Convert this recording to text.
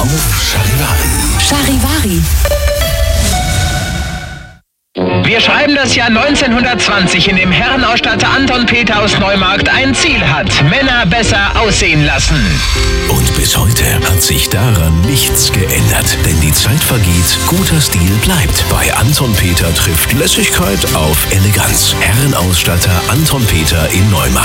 auf Charivari. Charivari. Wir schreiben das Jahr 1920, in dem Herrenausstatter Anton Peter aus Neumarkt ein Ziel hat: Männer besser aussehen lassen. Und bis heute hat sich daran nichts geändert. Denn die Zeit vergeht, guter Stil bleibt. Bei Anton Peter trifft Lässigkeit auf Eleganz. Herrenausstatter Anton Peter in Neumarkt.